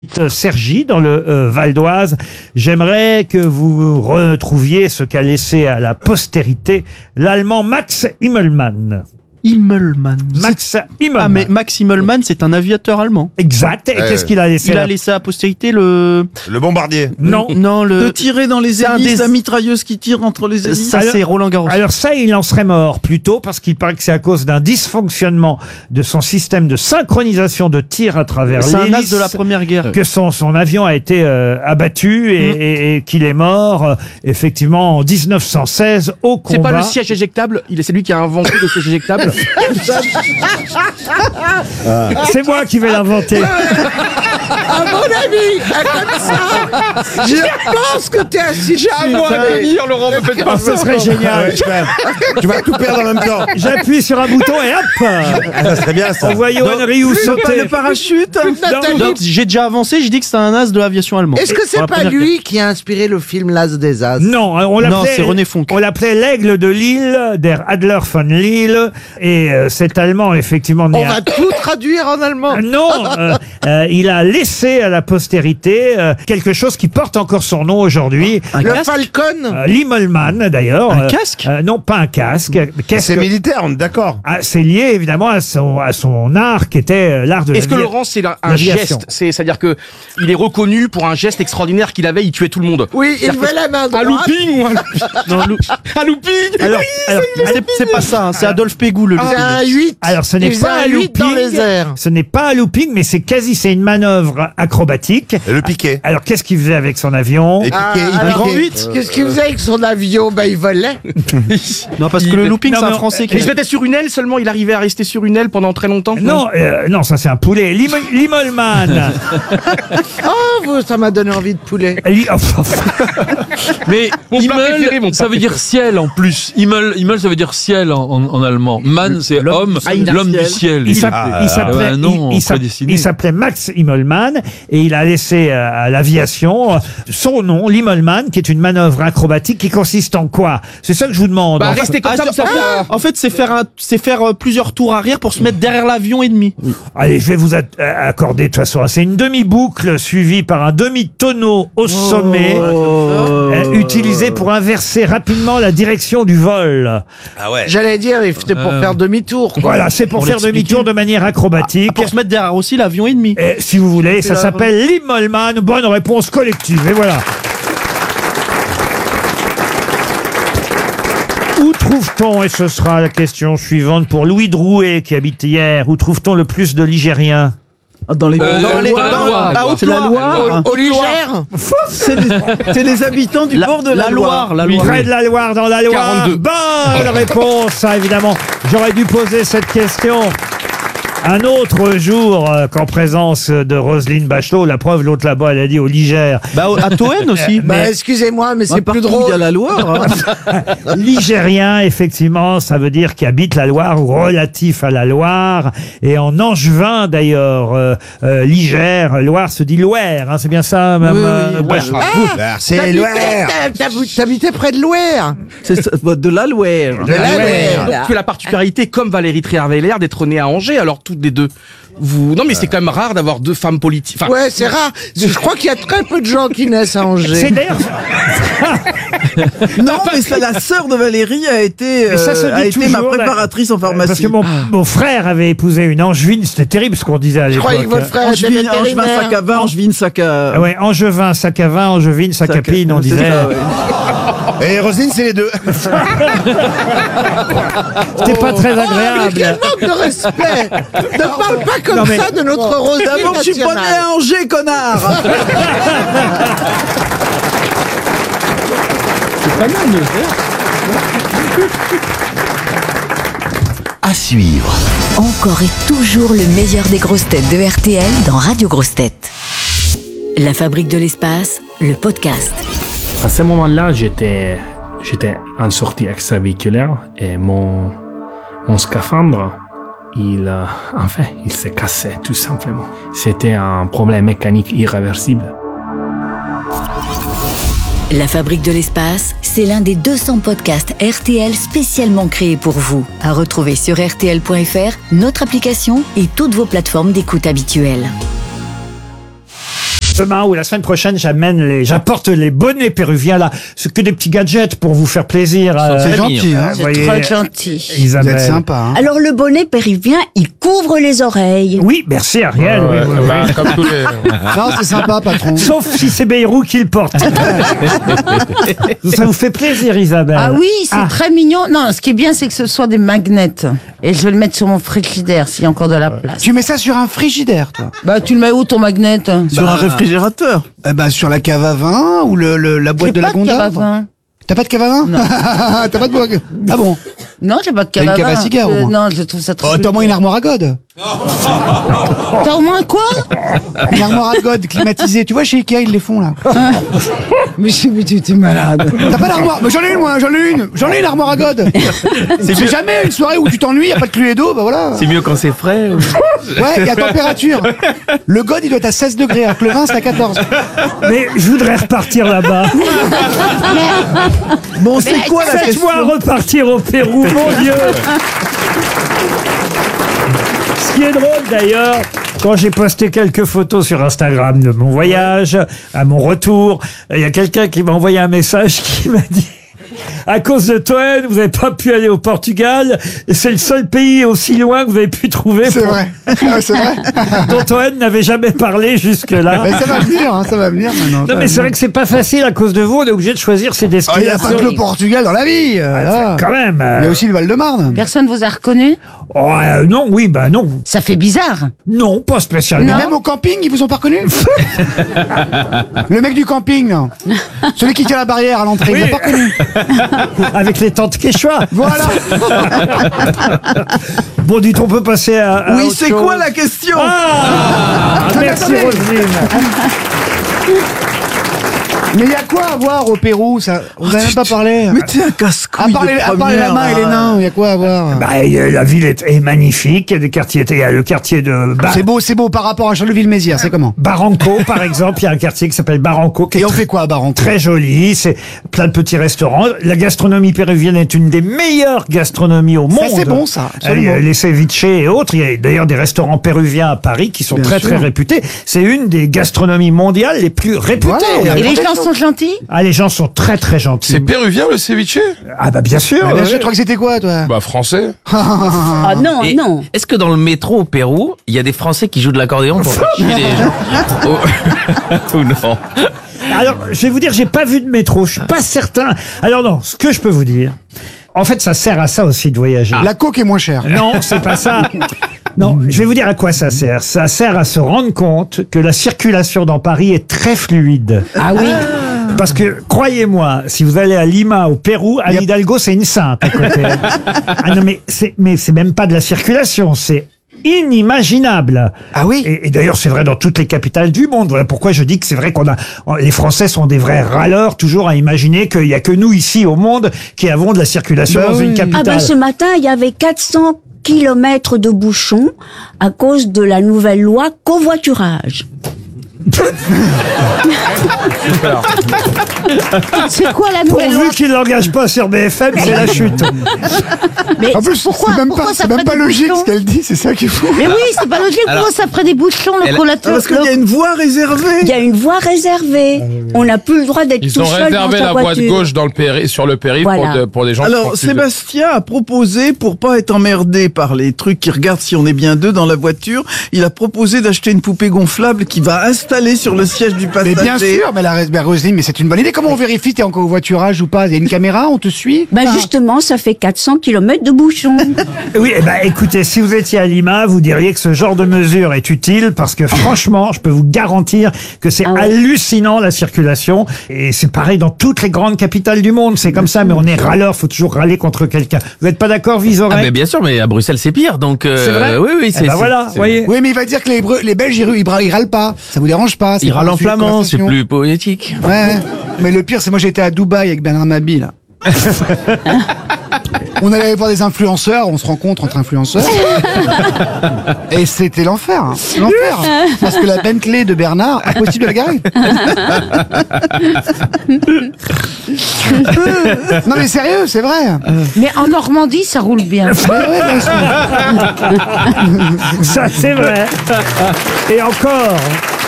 Cergy, dans le Val d'Oise. J'aimerais que vous retrouviez ce qu'a laissé à la postérité l'Allemand Max Immelmann. Immelmann. Max Immelmann. Ah, mais Max Immelmann, c'est un aviateur allemand. Exact. Et qu'est-ce qu'il a laissé Il a laissé à postérité le bombardier. Non. Non, De tirer dans les hélices, la mitrailleuse qui tire entre les hélices. Ça, c'est Roland Garros. Alors ça, il en serait mort plutôt parce qu'il paraît que c'est à cause d'un dysfonctionnement de son système de synchronisation de tir à travers C'est un as l'hélice de la Première Guerre. que son avion a été abattu et qu'il est mort effectivement en 1916 au combat. C'est pas le siège éjectable, c'est lui qui a inventé le siège éjectable. C'est moi qui vais l'inventer. À mon avis, comme ça, je pense que t'es assis J'ai un mot à dire, Laurent, me faites pas Ce serait génial. Tu vas tout perdre en même temps. J'appuie sur un bouton et hop, Ça serait bien ça. on voit Johan Rioux sauter. Le parachute. Donc, j'ai déjà avancé, j'ai dit que c'est un as de l'aviation allemande. Est-ce que c'est Dans la pas Première lui qui a inspiré le film L'As des As? Non, Non, c'est René Fonck. On l'appelait l'aigle de Lille, der Adler von Lille, et cet Allemand effectivement né On va tout traduire en allemand. Non, il a laissé à la postérité quelque chose qui porte encore son nom aujourd'hui. Un Le casque Falcon. L'Immelmann d'ailleurs. Un casque Non, pas un casque. Qu'est-ce C'est que- militaire, on est d'accord. Ah, c'est lié évidemment à son art qui était l'art de Est-ce que l'aviation. Laurent, c'est un L'aviation. geste? C'est-à-dire que il est reconnu pour un geste extraordinaire qu'il avait, il tuait tout le monde. Oui, il met la main Un droite. looping ou un Non, un looping. Alors, c'est pas ça, hein, c'est Adolphe Pégou le C'est un 8. alors, ce n'est Il faisait pas un un 8 dans looping. les airs. Ce n'est pas un looping, mais c'est une manœuvre acrobatique. Et le piquet. Alors, qu'est-ce qu'il faisait avec son avion? Et piquet, il alors, piquait. Qu'est-ce qu'il faisait avec son avion? Bah, il volait. Non, parce que le looping, Non, c'est un mais- français qui Il se mettait sur une aile seulement, il arrivait à rester sur une aile pendant très longtemps. Non, non, ça c'est un poulet. L'Immelmann. Oh, ça m'a donné envie de poulet. Mais Mon plat préféré, mon Himmel, ça plat veut dire ciel en plus. Himmel, ça veut dire ciel en allemand. Mann, c'est homme, l'homme du ciel. Il s'appelait un nom prédestiné. il s'appelait Max Immelmann et il a laissé à l'aviation son nom, l'Immelmann, qui est une manœuvre acrobatique qui consiste en quoi? C'est ça que je vous demande. Bah, Enfin, restez comme ça, ça fait En fait, c'est faire plusieurs tours arrière pour se mettre derrière l'avion ennemi. allez, je vais vous accorder de toute façon. C'est une demi-boucle suivie par un demi-tonneau au sommet, utilisé pour inverser rapidement la direction du vol. Ah ouais. J'allais dire, c'était pour faire demi-tour, quoi. Voilà, c'est pour Pour faire l'expliquer. demi-tour de manière acrobatique. Pour se mettre derrière aussi l'avion ennemi. Et, si vous voulez, ça la- s'appelle l'Immelmann. Bonne réponse collective. Et voilà. Où trouve-t-on, et ce sera la question suivante pour Louis Drouet qui habite hier, où trouve-t-on le plus de Ligériens? Dans les. Dans la Loire. la C'est la Loire. Au Ligère. C'est les habitants du bord de la Loire. La Oui, Loire. près de la Loire, dans la Loire. 42. Bonne réponse, ça, évidemment. J'aurais dû poser cette question un autre jour qu'en présence de Roselyne Bachelot. La preuve, l'autre là-bas, elle a dit au Ligère. Bah, à Toen aussi. Bah, excusez-moi, mais c'est plus Il y a drôle. la Loire. Ligérien, effectivement, ça veut dire qui habite la Loire ou relatif à la Loire. Et en angevin, d'ailleurs, Ligère, Loire se dit Loire. Hein, c'est bien ça, même. Oui. C'est Loire. T'habitais près de Loire. C'est de la Loire. De la Loire. Tu as la particularité, comme Valérie Trierweiler, d'être née à Angers, alors toutes les deux. Non, mais c'est quand même rare d'avoir deux femmes politiques. Enfin, Ouais, c'est rare. Je crois qu'il y a très peu de gens qui naissent à C'est Angers. d'ailleurs. Non, mais ça, la sœur de Valérie a été, Mais ça se dit ma toujours, là. préparatrice en pharmacie. Parce que mon frère avait épousé une angevine, c'était terrible ce qu'on disait à Je l'époque. croyais que votre frère était Angevin, sac vétérinaire. à vin, Angevin, sac à... Ah ouais, angevin, sac à vin, angevine, sac à pine, on c'est disait. ça, ouais. Et Roselyne, c'est les deux. C'était pas très agréable. Quel manque de respect. Ne parle pas comme Non, mais- ça de notre Roselyne D'abord, je suis pas né nationale. à Angers, connard. À suivre. Encore et toujours le meilleur des grosses têtes de RTL dans Radio Grosses Têtes. La Fabrique de l'Espace, le podcast. À ce moment-là, j'étais en sortie extravéhiculaire et mon scaphandre, il s'est cassé tout simplement. C'était un problème mécanique irréversible. La Fabrique de l'Espace, c'est l'un des 200 podcasts RTL spécialement créés pour vous. À retrouver sur RTL.fr, notre application et toutes vos plateformes d'écoute habituelles. demain ou la semaine prochaine, j'apporte les bonnets péruviens là. C'est que des petits gadgets pour vous faire plaisir. C'est gentil, hein. Vous voyez, Très gentil. Vous Isabelle. êtes sympa, hein. Alors le bonnet péruvien, il couvre les oreilles. Oui, merci Ariel. Oui, oui, oui. Comme tous les... Non, c'est sympa, patron. Sauf si c'est Bayrou qui le porte. Ça vous fait plaisir, Isabelle? Ah oui, c'est très mignon. Non, ce qui est bien, c'est que ce soit des magnets. Et je vais le mettre sur mon frigidaire s'il y a encore de la place. Tu mets ça sur un frigidaire, toi? Bah, tu le mets où ton magnet? Sur un réfrigérateur. Sur la cave à vin ou la boîte de la Gonda. T'as pas de cave à vin? Non. T'as pas de boîte? Ah bon? Non, j'ai pas de cave T'as à une cave à vin. cigare, au moins. Non, je trouve ça trop. Oh, t'as au moins une armoire à God. T'as au moins quoi? Une armoire à God climatisée. Tu vois, chez Ikea, ils les font, là. Mais tu es malade. T'as pas d'armoire? Mais j'en ai une, moi, J'en ai une armoire à God. C'est jamais une soirée où tu t'ennuies, y a pas de clue d'eau, bah voilà. C'est mieux quand c'est frais. Ouais, y a température. Le God, il doit être à 16 degrés, alors que le vin, c'est à 14. Mais je voudrais repartir là-bas. Bon, c'est quoi la question? Faites-moi repartir au Pérou, mon Dieu. Ce qui est drôle d'ailleurs, quand j'ai posté quelques photos sur Instagram de mon voyage, à mon retour, il y a quelqu'un qui m'a envoyé un message qui m'a dit: à cause de Toen, vous n'avez pas pu aller au Portugal, et c'est le seul pays aussi loin que vous avez pu trouver. C'est vrai. C'est vrai. Dont Toen n'avait jamais parlé jusque-là. Mais ça va venir, hein, ça va venir maintenant. Non mais c'est vrai que c'est pas facile à cause de vous, on est obligé de choisir ses Il n'y destinations. a pas que le Portugal dans la vie. Là. Quand même. Il y a aussi le Val-de-Marne. Personne vous a reconnu? Oh, non, oui, bah non. Ça fait bizarre. Non, pas spécialement. Mais même au camping, ils vous ont pas reconnu? Le mec du camping, là. Celui qui tient la barrière à l'entrée, il l'a pas reconnu. Avec les tantes Quechua. Voilà. Bon, dites, on peut passer à Oui, autre c'est chose. quoi la question? Merci attendez. Roselyne. Mais il y a quoi à voir au Pérou, ça? On n'a même pas parlé. Mais t'es un casse-couille. À part les lamas et les nains, il y a quoi à voir? Bah, la ville est magnifique. Il y a des quartiers. Il y a le quartier de C'est beau par rapport à Charleville-Mézières, c'est comment? Barranco, par exemple. Il y a un quartier qui s'appelle Barranco. Qui est Et on fait quoi à Barranco? très joli. C'est plein de petits restaurants. La gastronomie péruvienne est une des meilleures gastronomies au monde. Ça, c'est bon, ça. Absolument. Les ceviches et autres. Il y a d'ailleurs des restaurants péruviens à Paris qui sont Bien très sûr. très réputés. C'est une des gastronomies mondiales les plus réputées. Voilà, Et les gens sont gentils? Ah, les gens sont très très gentils. C'est péruvien le ceviche? Ah bah bien sûr. Bien ouais. sûr, je crois que c'était quoi, toi? Bah français. Ah non, Et non. Est-ce que dans le métro au Pérou, il y a des Français qui jouent de l'accordéon pour faire chier les gens? Ou non? Alors, je vais vous dire, j'ai pas vu de métro, je suis pas certain. Alors non, ce que je peux vous dire, en fait, ça sert à ça aussi de voyager. La coke est moins chère. Non, c'est pas ça. Non, je vais vous dire à quoi ça sert. Ça sert à se rendre compte que la circulation dans Paris est très fluide. Ah oui. Parce que, croyez-moi, si vous allez à Lima, au Pérou, Anne Hidalgo, c'est une sainte à côté. Ah non, mais c'est même pas de la circulation, c'est inimaginable. Ah oui? Et d'ailleurs, c'est vrai dans toutes les capitales du monde. Voilà pourquoi je dis que c'est vrai les Français sont des vrais râleurs, toujours à imaginer qu'il y a que nous ici au monde qui avons de la circulation dans une capitale. Ah ben ce matin, il y avait 400 kilomètres de bouchons à cause de la nouvelle loi covoiturage. C'est quoi la nouvelle loi? Pourvu qu'il l'engage pas sur BFM, c'est la chute. Mais En plus, pourquoi, pourquoi ça c'est même ferait pas des logique bouchons? ce qu'elle dit, c'est ça qu'il faut. Mais oui, c'est pas logique. Alors, Pourquoi ça ferait des bouchons, le collateur? Parce qu'il y a une voie réservée. Il y a une voie réservée. On n'a plus le droit d'être Ils tout ont seul dans réservé sa la voie de voiture. gauche dans sur le périph' Voilà. pour des gens qui Alors, refusent. Sébastien a proposé, pour pas être emmerdé par les trucs qui regardent si on est bien deux dans la voiture, il a proposé d'acheter une poupée gonflable qui va installer sur le siège du passager. Mais bien sûr, mais Roselyne, mais c'est une bonne idée. Comment on vérifie t'es en covoiturage ou pas? Il y a une caméra, on te suit? Ben justement, ça fait 400 kilomètres de bouchons. Oui, eh ben, écoutez, si vous étiez à Lima, vous diriez que ce genre de mesure est utile parce que franchement, je peux vous garantir que c'est Ah ouais. hallucinant la circulation et c'est pareil dans toutes les grandes capitales du monde. C'est comme ça, mais on est râleur, faut toujours râler contre quelqu'un. Vous n'êtes pas d'accord, Vizorek? Ah, mais bien sûr, mais à Bruxelles c'est pire, donc. C'est vrai. Oui, oui, Eh c'est. ben voilà, c'est- voyez. Oui, mais il va dire que les Belges, ils râlent pas. Ça vous dérange pas? c'est Ils pas râlent en un sujet de flamand, c'est conversation. plus poétique. Ouais. Mais le pire, c'est moi j'étais à Dubaï avec Bernard Mabille, là. On allait voir des influenceurs, on se rencontre entre influenceurs. Et c'était l'enfer. Hein. L'enfer. Parce que la Bentley de Bernard, impossible de la garer. Non mais sérieux, c'est vrai. Mais en Normandie, ça roule bien. Mais ouais, bien sûr. Ça, c'est vrai. Et encore.